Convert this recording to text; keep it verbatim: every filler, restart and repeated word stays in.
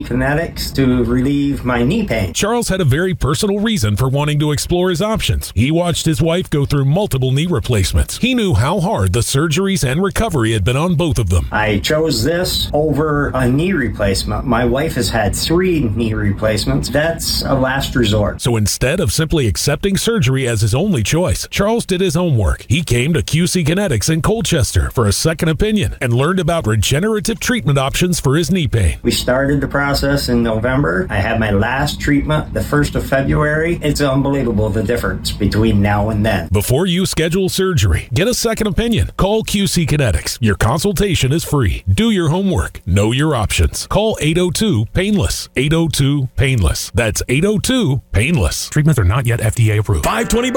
Kinetics to relieve my knee pain. Charles had a very personal reason for wanting to explore his options. He watched his wife go through multiple knee replacements. He knew how hard the surgeries and recovery had been on both of them. I chose this over a knee replacement. My wife has had three knee replacements. That's a last resort. So instead of simply accepting surgery as his only choice, Charles did his homework. He came to Q C Kinetics in Colchester for a second opinion and learned about regenerative treatment options for his knee pain. We started the process in November. I had my last treatment the first of February. It's unbelievable the difference between now and then. Before you schedule surgery, get a second opinion. Call Q C Kinetics. Your consultation is free. Do your homework. Know your options. Call eight oh two painless. eight oh two painless. That's eight oh two painless. Treatments are not yet F D A approved. five twenty